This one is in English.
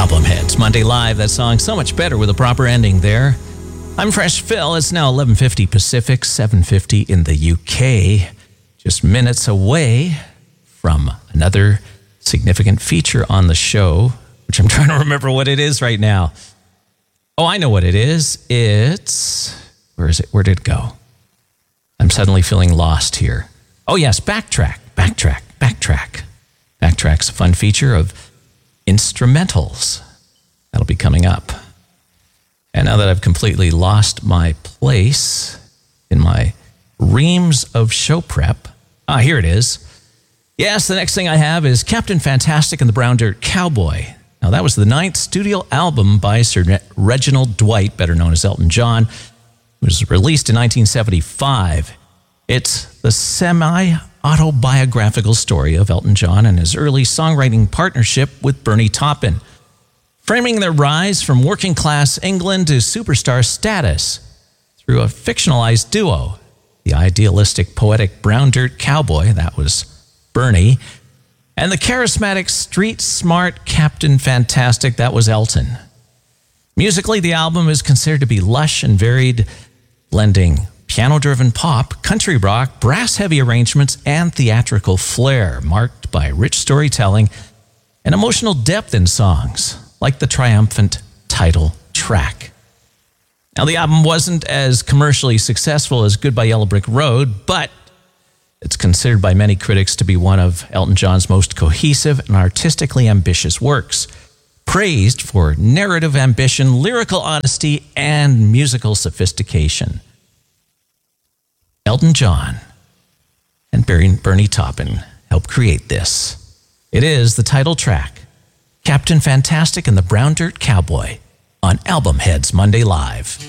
Album Heads, Monday Live. That song so much better with a proper ending there. I'm Fresh Phil. It's now 11:50 Pacific, 7:50 in the UK. Just minutes away from another significant feature on the show, which I'm trying to remember what it is right now. Oh, I know what it is. It's... Where is it? Where did it go? I'm suddenly feeling lost here. Oh, yes, Backtrack. Backtrack's a fun feature of instrumentals. That'll be coming up. And now that I've completely lost my place in my reams of show prep, here it is. Yes, the next thing I have is Captain Fantastic and the Brown Dirt Cowboy. Now, that was the 9th studio album by Sir Reginald Dwight, better known as Elton John. It was released in 1975. It's the semi-autobiographical story of Elton John and his early songwriting partnership with Bernie Taupin, framing their rise from working-class England to superstar status through a fictionalized duo. The idealistic, poetic Brown Dirt Cowboy, that was Bernie, and the charismatic, street-smart Captain Fantastic, that was Elton. Musically, the album is considered to be lush and varied, blending piano-driven pop, country rock, brass-heavy arrangements, and theatrical flair, marked by rich storytelling and emotional depth in songs, like the triumphant title track. Now, the album wasn't as commercially successful as Goodbye Yellow Brick Road, but it's considered by many critics to be one of Elton John's most cohesive and artistically ambitious works, praised for narrative ambition, lyrical honesty, and musical sophistication. Elton John and Bernie Taupin helped create this. It is the title track, Captain Fantastic and the Brown Dirt Cowboy, on Album Heads Monday Live.